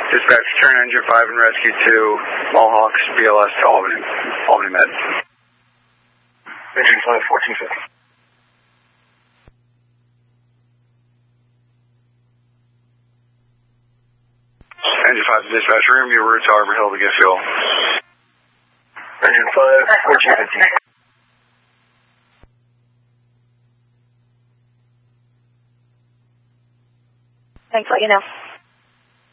Dispatch, turn engine 5 and rescue 2, all Hawks, BLS to Albany Med. Engine 5, 1450. Engine 5 to dispatch, room your route to Arbor Hill to get fuel. Engine 5, 1450. Thanks, let you know.